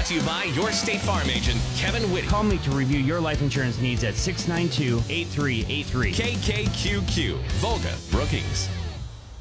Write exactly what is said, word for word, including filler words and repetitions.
to you by your State Farm agent, Kevin Whitty. Call me to review your life insurance needs at six nine two, eight three eight three. K K Q Q, Volga Brookings.